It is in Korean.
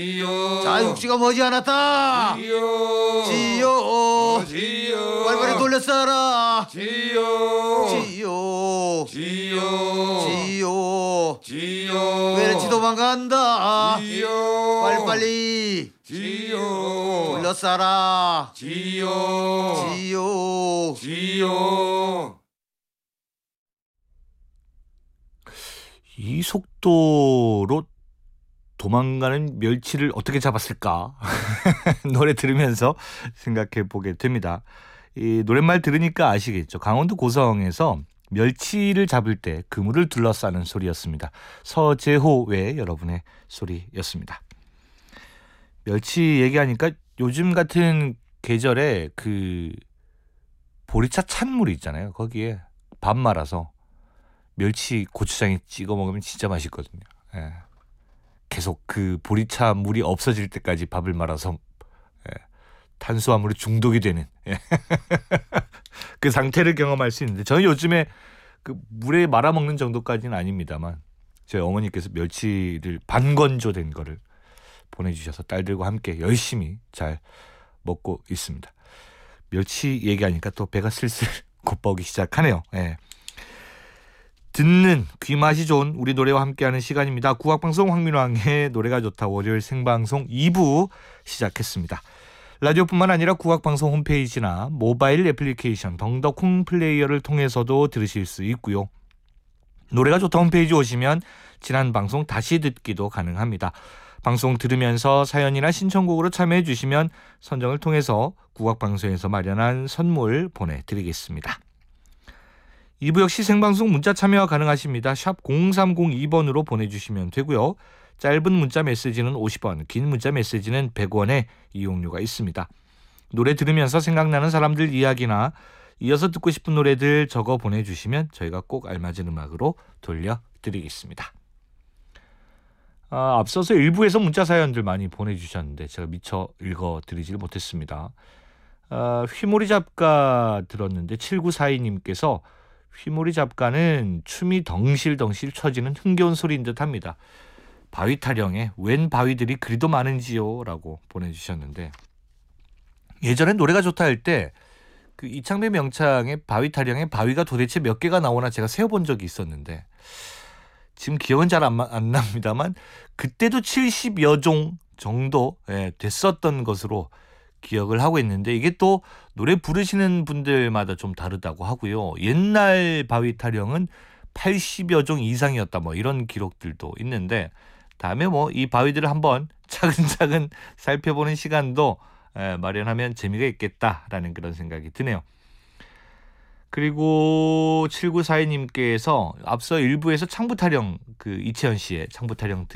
지요. 자육지가 머지않았다. 지요. 지요. 지요. 빨리빨리 돌려싸라. 지요. 지요. 지요. 지요. 지요. 왜지 도망간다. 지요. 빨리빨리 지요. 돌려싸라. 지요. 지요. 지요. 이 속도로 도망가는 멸치를 어떻게 잡았을까? 노래 들으면서 생각해 보게 됩니다. 이 노랫말 들으니까 아시겠죠? 강원도 고성에서 멸치를 잡을 때 그물을 둘러싸는 소리였습니다. 서재호 외 여러분의 소리였습니다. 멸치 얘기하니까 요즘 같은 계절에 그 보리차 찬물이 있잖아요. 거기에 밥 말아서 멸치 고추장에 찍어 먹으면 진짜 맛있거든요. 예. 계속 그 보리차 물이 없어질 때까지 밥을 말아서 탄수화물이 중독이 되는 그 상태를 경험할 수 있는데, 저는 요즘에 그 물에 말아 먹는 정도까지는 아닙니다만 저희 어머니께서 멸치를 반건조된 거를 보내주셔서 딸들과 함께 열심히 잘 먹고 있습니다. 멸치 얘기하니까 또 배가 슬슬 고파오기 시작하네요. 듣는 귀맛이 좋은 우리 노래와 함께하는 시간입니다. 국악방송 황민왕의 노래가 좋다 월요일 생방송 2부 시작했습니다. 라디오뿐만 아니라 국악방송 홈페이지나 모바일 애플리케이션 덩더콩 플레이어를 통해서도 들으실 수 있고요. 노래가 좋다 홈페이지 오시면 지난 방송 다시 듣기도 가능합니다. 방송 들으면서 사연이나 신청곡으로 참여해 주시면 선정을 통해서 국악방송에서 마련한 선물 보내드리겠습니다. 2부 역시 생방송 문자 참여 가능하십니다. 샵 0302번으로 보내주시면 되고요. 짧은 문자 메시지는 50원, 긴 문자 메시지는 100원의 이용료가 있습니다. 노래 들으면서 생각나는 사람들 이야기나 이어서 듣고 싶은 노래들 적어 보내주시면 저희가 꼭 알맞은 음악으로 돌려드리겠습니다. 앞서서 1부에서 문자 사연들 많이 보내주셨는데 제가 미처 읽어드리질 못했습니다. 휘모리 잡가 들었는데 7942님께서 휘모리 잡가는 춤이 덩실덩실 쳐지는 흥겨운 소리인 듯 합니다. 바위 타령에 웬 바위들이 그리도 많은지요? 라고 보내주셨는데, 예전에 노래가 좋다 할 때 그 이창배 명창의 바위 타령에 바위가 도대체 몇 개가 나오나 제가 세어본 적이 있었는데 지금 기억은 잘 안 납니다만 그때도 70여 종 정도 됐었던 것으로 기억을 하고 있는데, 이게 또 노래 부르시는 분들마다 좀 다르다고 하고요. 옛날 바위 타령은 80여 종 이상이었다 뭐 이런 기록들도 있는데, 다음에 뭐 이 바위들을 한번 차근차근 살펴보는 시간도 마련하면 재미가 있겠다라는 그런 생각이 드네요. 그리고 7942님께서 앞서 1부에서 창부타령, 그 이채연 씨의 창부타령